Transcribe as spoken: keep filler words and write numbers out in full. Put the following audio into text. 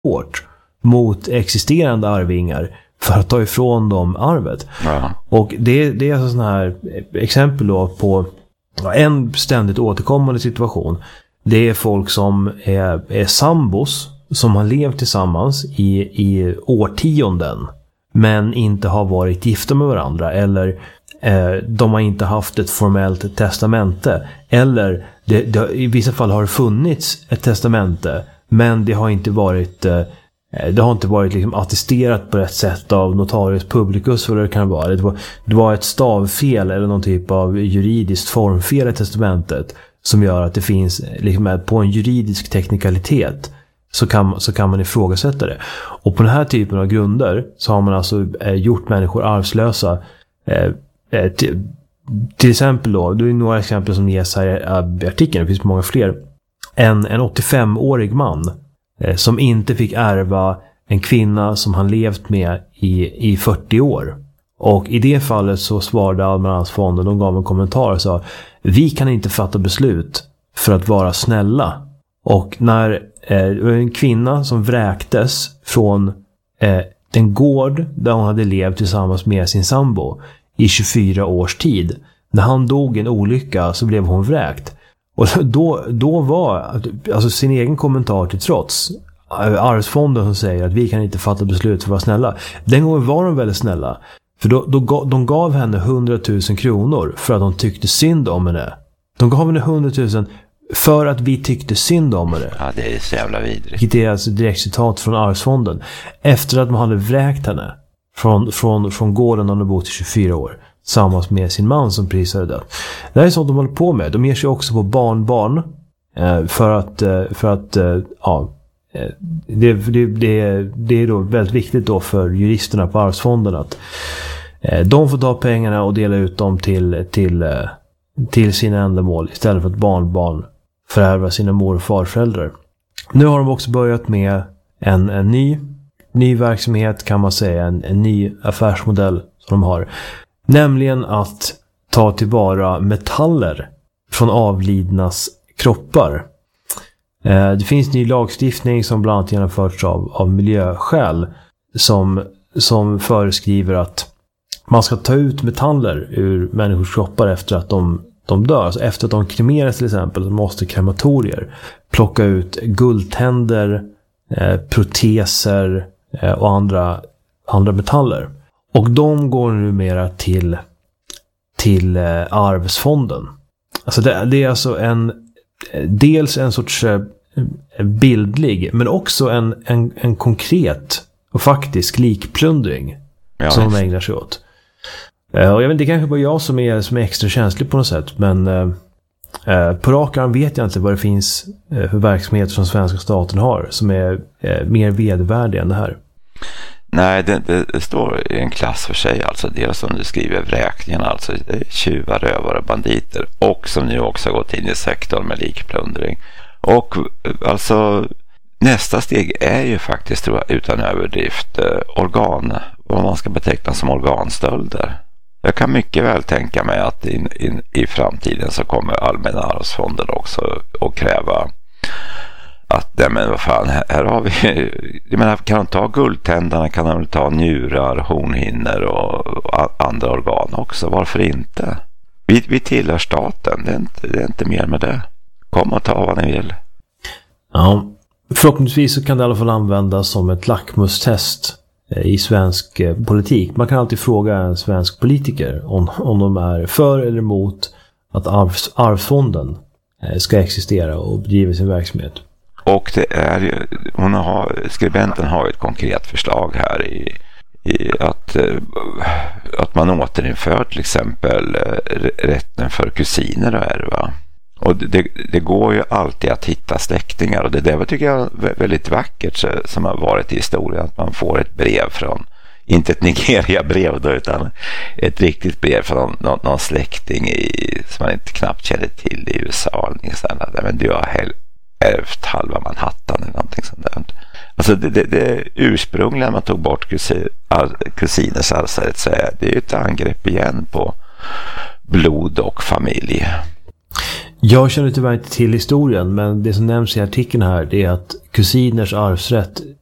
hårt mot existerande arvingar för att ta ifrån dem arvet. Ja. Och det, det är alltså sådana här exempel då på en ständigt återkommande situation. Det är folk som är, är sambos som har levt tillsammans i, i årtionden men inte har varit gifta med varandra, eller eh, de har inte haft ett formellt testamente, eller det, det, i vissa fall har det funnits ett testamente men det har inte varit eh, det har inte varit liksom attesterat på rätt sätt av notarius publicus, eller det kan vara. Det var, det var ett stavfel eller någon typ av juridiskt formfel i testamentet som gör att det finns liksom, på en juridisk teknikalitet så kan, så kan man ifrågasätta det. Och på den här typen av grunder så har man alltså eh, gjort människor arvslösa. Eh, eh, till, till exempel då, det är några exempel som ges här i artikeln, det finns många fler. En, en åttiofemårig man eh, som inte fick ärva en kvinna som han levt med i, i fyrtio år. Och i det fallet så svarade Allmänna arvsfonden, de gav en kommentar och sa: vi kan inte fatta beslut för att vara snälla. Och när eh, en kvinna som vräktes från eh, den gård där hon hade levt tillsammans med sin sambo i tjugofyra års tid. När han dog i en olycka så blev hon vräkt. Och då, då var, alltså sin egen kommentar till trots, arvsfonden som säger att vi kan inte fatta beslut för att vara snälla. Den gången var de väldigt snälla. För då, då, de gav henne hundratusen kronor för att de tyckte synd om henne. De gav henne hundratusen för att vi tyckte synd om henne. Ja, det är så jävla vidrigt. Det är alltså direkt citat från arvsfonden. Efter att man hade vräkt henne från, från, från gården hon hade bott i tjugofyra år. Tillsammans med sin man som prisade det. Det här är sånt de håller på med. De ger sig också på barnbarn. Eh, för att, eh, för att eh, ja, det, det, det, det är då väldigt viktigt då för juristerna på arvsfonden att eh, de får ta pengarna och dela ut dem till, till, eh, till sina ändamål istället för att barnbarn förärva sina mor- och farföräldrar. Nu har de också börjat med en, en ny, ny verksamhet, kan man säga, en, en ny affärsmodell som de har. Nämligen att ta tillvara metaller från avlidnas kroppar. Eh, det finns ny lagstiftning som bland annat genomförts av, av miljöskäl som, som föreskriver att man ska ta ut metaller ur människors kroppar efter att de, de dör. Alltså efter att de kremeras till exempel så måste krematorier plocka ut guldtänder, eh, proteser eh, och andra, andra metaller. Och de går numera till, till eh, arvsfonden. Alltså det, det är alltså en dels en sorts eh, bildlig men också en, en, en konkret och faktisk likplundring ja, som de ägnar sig åt. Eh, och jag vet, det kanske bara jag som är, som är extra känslig på något sätt, men eh, eh, på rak arm vet jag inte vad det finns eh, för verksamheter som svenska staten har som är eh, mer vedvärdiga än det här. Nej, det, det, det står i en klass för sig, alltså dels som du skriver vräkningen, alltså tjuvar, rövare, banditer, och som nu också har gått in i sektorn med likplundring. Och alltså nästa steg är ju faktiskt, tror jag, utan överdrift, eh, organ, vad man ska beteckna som organstölder. Jag kan mycket väl tänka mig att in, in, i framtiden så kommer Allmänna arvsfonden också att kräva att, nej men vad fan, här, här har vi, jag menar, kan de ta guldtändarna, kan de ta njurar, hornhinnor och, och andra organ också, varför inte? Vi, vi tillhör staten, det är, inte, det är inte mer med det. Kom och ta vad ni vill. Ja, förhoppningsvis så kan det i alla fall användas som ett lackmustest i svensk politik. Man kan alltid fråga en svensk politiker om, om de är för eller emot att arvs, arvsfonden ska existera och bedriva sin verksamhet. Och det är ju, hon har, skribenten har ett konkret förslag här i, i att, att man återinför till exempel rätten för kusiner att ärva. Och det, det går ju alltid att hitta släktingar, och det där tycker jag är väldigt vackert som har varit i historien, att man får ett brev från, inte ett Nigeria-brev då, utan ett riktigt brev från någon, någon släkting i, som man inte knappt känner till i U S A. Men du har hel, ärvt halva Manhattan eller någonting sånt där. Alltså det, det, det ursprungligen när man tog bort kusin, kusiners arvsrätt, så är det är ett angrepp igen på blod och familj. Jag känner tyvärr inte till historien, men det som nämns i artikeln här, det är att kusiners arvsrätt